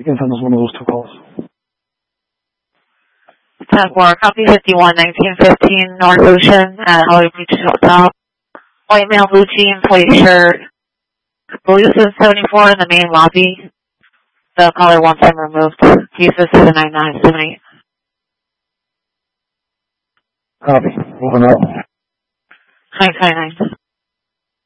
You can send us one of those 2 calls. 10-4, copy 51, 1915, North Ocean at Hollywood Beach Hotel. White male, blue jeans, white shirt. Blue 74 in the main lobby. The caller wants him removed. He says 79978. Copy. Moving out. 929.